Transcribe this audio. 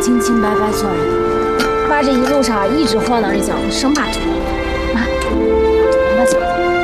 清清白白做人。爸这一路上一直晃荡着脚，生怕出。妈，把脚。